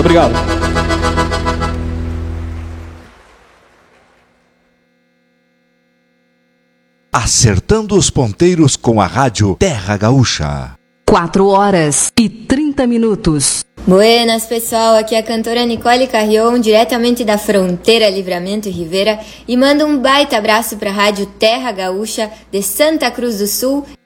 Obrigado. Acertando os ponteiros com a rádio Terra Gaúcha. 4h30. Buenas, pessoal, aqui é a cantora Nicole Carrion, diretamente da fronteira Livramento e Rivera, e mando um baita abraço para a rádio Terra Gaúcha de Santa Cruz do Sul